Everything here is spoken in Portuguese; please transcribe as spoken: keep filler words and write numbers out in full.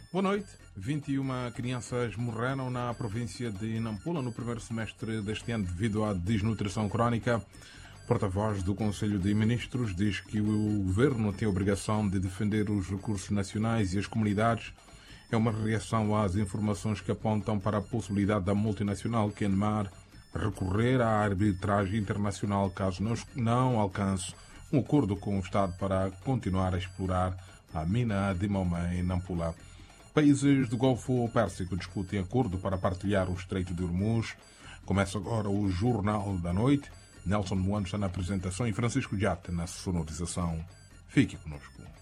Boa noite. vinte e uma crianças morreram na província de Nampula no primeiro semestre deste ano devido à desnutrição crónica. Porta-voz do Conselho de Ministros diz que o governo tem a obrigação de defender os recursos nacionais e as comunidades. É uma reação às informações que apontam para a possibilidade da multinacional Kenmar recorrer à arbitragem internacional caso não, não alcance um acordo com o Estado para continuar a explorar a mina de Maomé em Nampula. Países do Golfo Pérsico discutem acordo para partilhar o Estreito de Hormuz. Começa agora o Jornal da Noite. Nelson Moano está na apresentação e Francisco Jata na sonorização. Fique conosco.